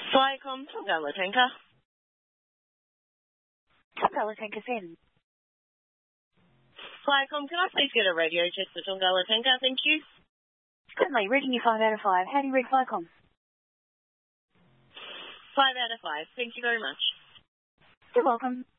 Flycom, Tonga Tanker. Tonga Tanker 7. Flycom, can I please get a radio check for Tonga Tanker? Thank you. Certainly, reading you 5 out of 5. How do you read Flycom? 5 out of 5. Thank you very much. You're welcome.